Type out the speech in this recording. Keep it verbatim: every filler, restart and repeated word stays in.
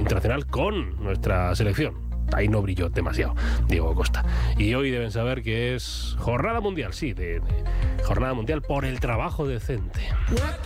internacional con nuestra selección. Ahí no brilló demasiado Diego Costa. Y hoy deben saber que es jornada mundial, sí, de, de jornada mundial por el trabajo decente.